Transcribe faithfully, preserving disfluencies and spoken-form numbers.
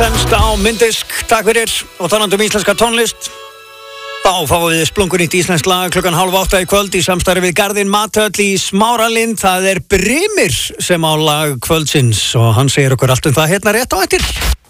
íslenskt á myndisk, takk fyrir. Og talandi um íslenska tónlist, þá fáum við splunkunýtt íslensk lag klukkan hálf átta í kvöld í samstarfi við Garðinn Mathöll í Smáralind. Það er Brimir sem á lag kvöldsins og hann segir okkur allt um það hérna rétt á eftir.